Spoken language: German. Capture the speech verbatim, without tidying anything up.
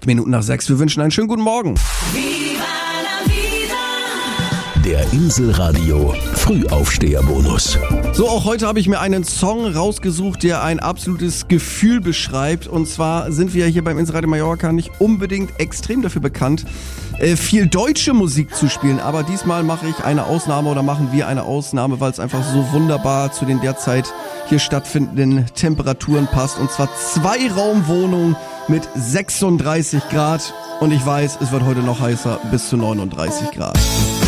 Minuten nach sechs. Wir wünschen einen schönen guten Morgen. Der Inselradio Frühaufsteherbonus. So, auch heute habe ich mir einen Song rausgesucht, der ein absolutes Gefühl beschreibt. Und zwar sind wir hier beim Inselradio Mallorca nicht unbedingt extrem dafür bekannt, äh, viel deutsche Musik zu spielen. Aber diesmal mache ich eine Ausnahme oder machen wir eine Ausnahme, weil es einfach so wunderbar zu den derzeit hier stattfindenden Temperaturen passt. Und zwar Zwei-Raum-Wohnung mit sechsunddreißig Grad. Und ich weiß, es wird heute noch heißer, bis zu neununddreißig Grad.